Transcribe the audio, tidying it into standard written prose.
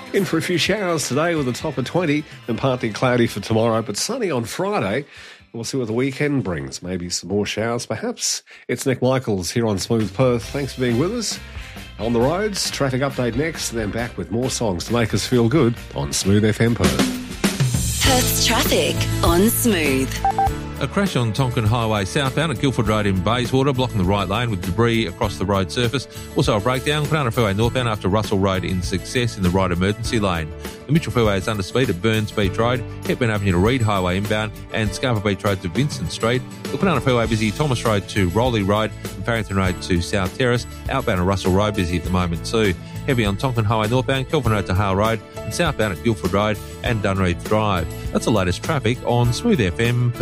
In for a few showers today with a top of 20 and partly cloudy for tomorrow, but sunny on Friday. We'll see what the weekend brings. Maybe some more showers, perhaps. It's Nick Michaels here on Smooth Perth. Thanks for being with us. On the roads, traffic update next, and then back with more songs to make us feel good on Smooth FM Perth. Perth's traffic on Smooth. A crash on Tonkin Highway southbound at Guildford Road in Bayswater, blocking the right lane with debris across the road surface. Also a breakdown, Banana Freeway northbound after Russell Road in Success in the right emergency lane. The Mitchell Freeway is under speed at Burns Beach Road, Hepburn Avenue to Reed Highway inbound, and Scarborough Beach Road to Vincent Street. The Banana Freeway busy Thomas Road to Rowley Road and Farrington Road to South Terrace. Outbound at Russell Road busy at the moment too. Heavy on Tonkin Highway northbound, Kelvin Road to Hale Road, and southbound at Guildford Road and Dunreath Drive. That's the latest traffic on Smooth FM.